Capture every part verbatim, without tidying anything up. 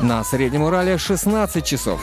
На Среднем Урале шестнадцать часов.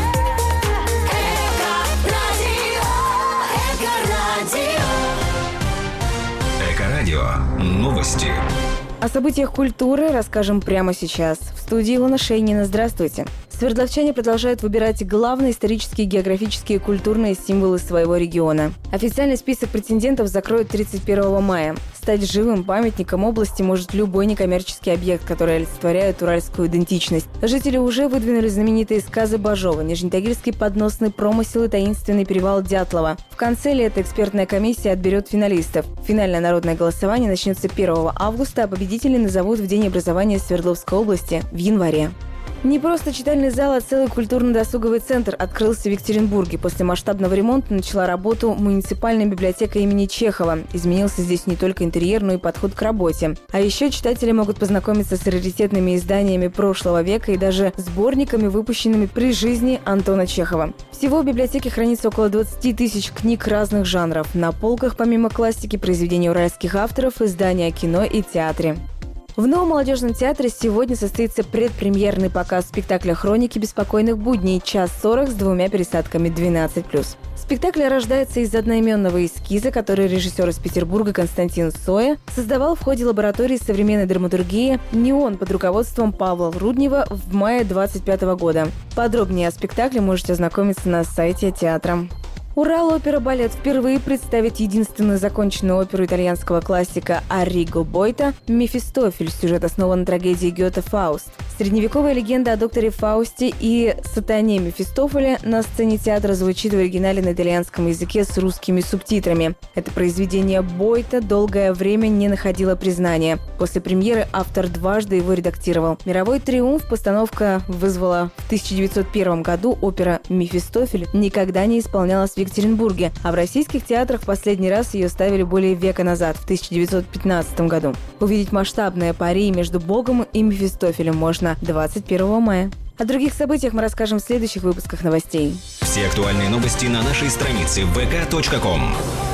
Эко-радио. Новости. О событиях культуры расскажем прямо сейчас. В студии Илона Шейнина. Здравствуйте. Свердловчане продолжают выбирать главные исторические, географические и культурные символы своего региона. Официальный список претендентов закроют тридцать первого мая. Стать живым памятником области может любой некоммерческий объект, который олицетворяет уральскую идентичность. Жители уже выдвинули знаменитые сказы Бажова, Нижнетагильский подносный промысел и таинственный перевал Дятлова. В конце лета экспертная комиссия отберет финалистов. Финальное народное голосование начнется первого августа, а победителей назовут в день образования Свердловской области в январе. Не просто читальный зал, а целый культурно-досуговый центр открылся в Екатеринбурге. После масштабного ремонта начала работу муниципальная библиотека имени Чехова. Изменился здесь не только интерьер, но и подход к работе. А еще читатели могут познакомиться с раритетными изданиями прошлого века и даже сборниками, выпущенными при жизни Антона Чехова. Всего в библиотеке хранится около двадцати тысяч книг разных жанров. На полках, помимо классики, произведения уральских авторов, издания о кино и театре. В Новом молодежном театре сегодня состоится предпремьерный показ спектакля «Хроники беспокойных будней» час сорок с двумя пересадками двенадцать плюс. Спектакль рождается из одноименного эскиза, который режиссер из Петербурга Константин Соя создавал в ходе лаборатории современной драматургии «Неон» под руководством Павла Руднева в мае двадцать пятого года. Подробнее о спектакле можете ознакомиться на сайте театра. Урал-опера-балет впервые представит единственную законченную оперу итальянского классика Арриго Бойта «Мефистофель». Сюжет основан на трагедии Гёте «Фауст». Средневековая легенда о докторе Фаусте и сатане Мефистофеле на сцене театра звучит в оригинале на итальянском языке с русскими субтитрами. Это произведение Бойта долгое время не находило признания. После премьеры автор дважды его редактировал. Мировой триумф постановка вызвала в тысяча девятьсот первом году. Опера «Мефистофель» никогда не исполнялась в Екатеринбурге, а в российских театрах последний раз ее ставили более века назад, в тысяча девятьсот пятнадцатом году. Увидеть масштабное пари между Богом и Мефистофелем можно двадцать первого мая. О других событиях мы расскажем в следующих выпусках новостей. Все актуальные новости на нашей странице вэ ка точка ком.